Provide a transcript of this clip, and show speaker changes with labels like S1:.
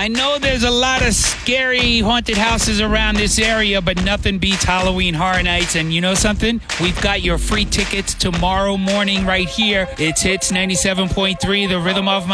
S1: I know there's a lot of scary haunted houses around this area, but nothing beats Halloween Horror Nights. And you know something? We've got your free tickets tomorrow morning right here. It's Hits 97.3, the Rhythm of